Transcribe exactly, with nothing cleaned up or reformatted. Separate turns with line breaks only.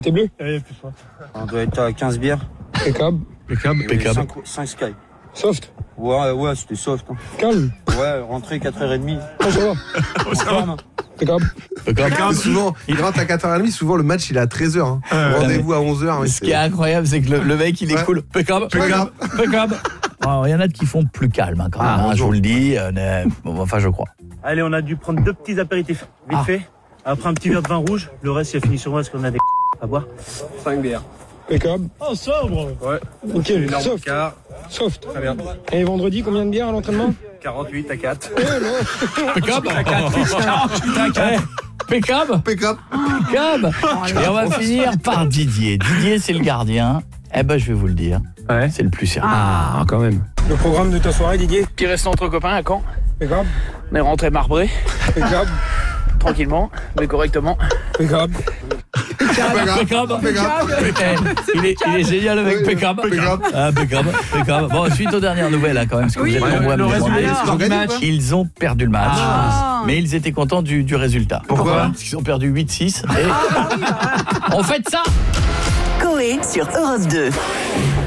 T'es bleu?
Allez, plus fort.
On doit être à quinze bières.
Pécable.
Pécable, pécable.
cinq Sky.
Soft.
Ouais, ouais, c'était soft. Hein.
Calme.
Ouais, rentrée quatre heures trente.
Oh, ça va.
Oh, ça va.
Pécable.
Pécable.
Souvent, il rentre à quatre heures trente, souvent le match il est à treize heures. Hein.
Euh,
Rendez-vous à onze heures.
Ce qui est incroyable, c'est que le, le mec, il est
ouais.
cool. Pécable, pécable, pécable. Il y en a qui font plus calme, hein, quand même,
Ah,
hein, je vous le dis. Euh, euh, enfin, je crois.
Allez, on a dû prendre deux petits apéritifs, vite
Ah.
fait. Après un petit verre de vin rouge, le reste, il a fini sur moi parce qu'on a des à boire.
cinq bières.
Pécable.
Oh, sobre.
Ouais.
Ok, soft.
Quart.
Soft.
Très bien.
Et vendredi, combien de bières à l'entraînement?
quarante-huit à quatre.
Ouais, non.
Pécable. Pécable.
Pécable.
Pécable. Et on va finir par Didier. Didier, c'est le gardien. Eh ben, je vais vous le dire.
Ouais.
C'est le plus sérieux.
Ah, quand même.
Le programme de ta soirée, Didier?
Petit restant entre copains à Caen.
Pécable.
On est rentré marbré,
Pécable.
tranquillement, mais correctement.
Pécable.
Pécable.
Pécable.
Il est, il est génial avec Pécable.
Pécable.
Ah, Pécable. Pécable. Bon, suite aux dernières nouvelles, hein, quand même, parce que
Oui.
vous êtes nombreux à me
Le
demander.
résultat du match.
Ils ont perdu le match,
Ah.
mais ils étaient contents du, du résultat.
Pourquoi
Parce qu'ils ont perdu huit six. Et on fait ça.
Coé sur Europe deux.